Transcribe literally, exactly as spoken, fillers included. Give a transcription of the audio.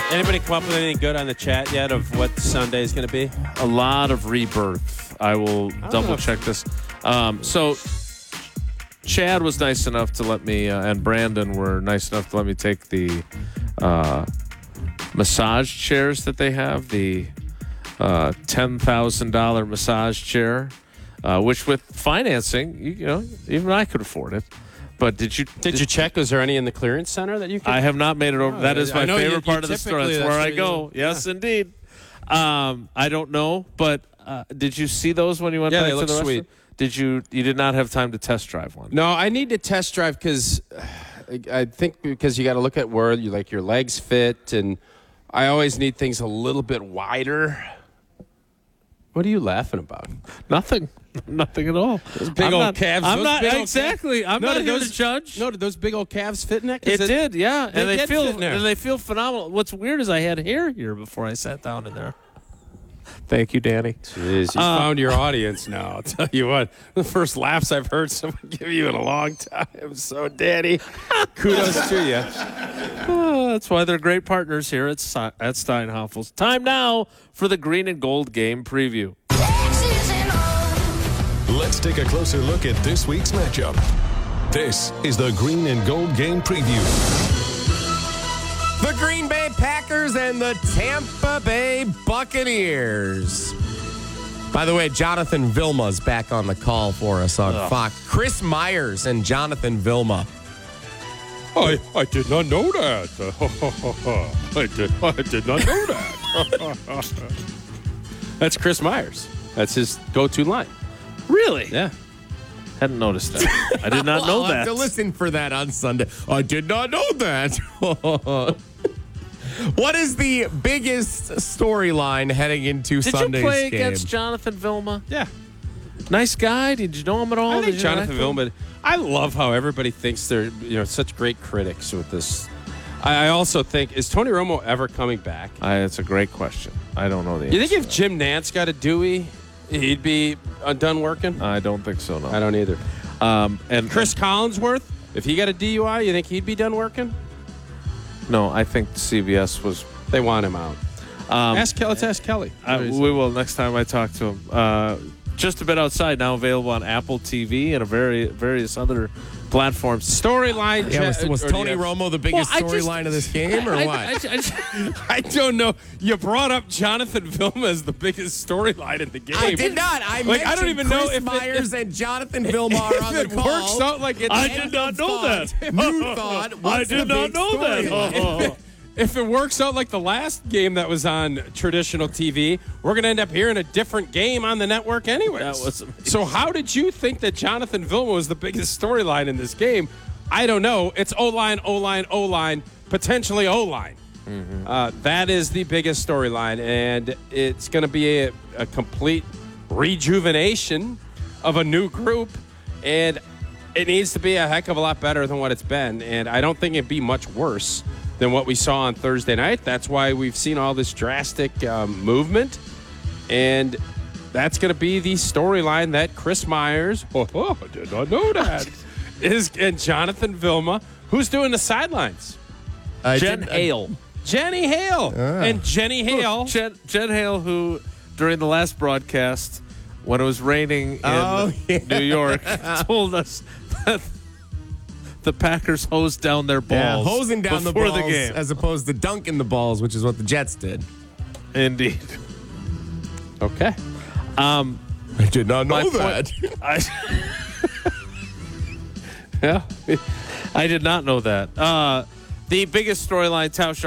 Anybody come up with anything good on the chat yet of what Sunday is going to be? A lot of rebirth. I will double check this. Um, so Chad was nice enough to let me, uh, and Brandon were nice enough to let me take the uh, massage chairs that they have, the uh, ten thousand dollars massage chair, uh, which with financing, you, you know, even I could afford it. But did you did, did you check? Was there any in the clearance center that you could? I have not made it over. Oh, that is my favorite you, you part of the store. That's, that's where I go. You, yes, yeah. indeed. Um, I don't know, but uh, did you see those when you went yeah, back they to look the sweet. restaurant? Did you? You did not have time to test drive one. No, I need to test drive because I think because you got to look at where you like your legs fit, and I always need things a little bit wider. What are you laughing about? Nothing. Nothing at all. Those big I'm old not, calves. I'm those not big exactly. I'm no, not here those, to judge. No, did those big old calves fit in that? It, it did, yeah. They and they did feel fit in there. and they feel phenomenal. What's weird is I had hair here before I sat down in there. Thank you, Danny. Jeez, you uh, found your audience now. I'll tell you what, the first laughs I've heard someone give you in a long time. So, Danny, kudos to you. Oh, that's why they're great partners here at, at Steinhafels. Time now for the Green and Gold game preview. Let's take a closer look at this week's matchup. This is the Green and Gold game preview. The Green Bay Packers and the Tampa Bay Buccaneers. By the way, Jonathan Vilma's back on the call for us on Ugh. Fox. Chris Myers and Jonathan Vilma. I, I did not know that. I did I did not know that. That's Chris Myers. That's his go-to line. Really? Yeah. Hadn't noticed that. I did not know I'll that. have to listen for that on Sunday. I did not know that. What is the biggest storyline heading into did Sunday's game? Did you play game? against Jonathan Vilma? Yeah. Nice guy. Did you know him at all? I think did Jonathan Vilma. I love how everybody thinks they're you know such great critics with this. I, I also think, is Tony Romo ever coming back? I, it's a great question. I don't know the answer. You think if Jim Nantz got a Dewey, he'd be uh, done working? I don't think so, no. I don't either. Um, and Chris Collinsworth, if he got a D U I, you think he'd be done working? No, I think C B S was... They want him out. Um, ask, let's ask Kelly. I, we will next time I talk to him. Uh, Just a Bit Outside, now available on Apple T V and a very various other platforms. Storyline. Yeah, was, was Tony have, Romo the biggest well, storyline of this game, or I, what? I, I, I, I don't know. You brought up Jonathan Vilma as the biggest storyline in the game. I did not. I like, I don't even Chris know if Myers it, and Jonathan Vilma are on the it call. works out like it's. I did not know that. You thought. I did not know that. If it works out like the last game that was on traditional T V, we're going to end up hearing a different game on the network anyways. That was amazing. So how did you think that Jonathan Vilma was the biggest storyline in this game? I don't know. It's O-line, O-line, O-line, potentially O-line. Mm-hmm. Uh, that is the biggest storyline, and it's going to be a, a complete rejuvenation of a new group, and it needs to be a heck of a lot better than what it's been, and I don't think it'd be much worse than what we saw on Thursday night. That's why we've seen all this drastic um, movement. And that's going to be the storyline that Chris Myers, oh, oh, I did not know that, is, and Jonathan Vilma, who's doing the sidelines. Uh, Jen did, Hale. Uh, Jenny Hale. Uh. And Jenny Hale. Jen, Jen Hale, who during the last broadcast, when it was raining in oh, yeah. New York, told us that the Packers hosed down their balls. Yeah, hosing down the balls the game. as opposed to dunking the balls, which is what the Jets did. Indeed. Okay. Um, I did not know that. I, yeah, I did not know that. Uh, the biggest storyline, Tausch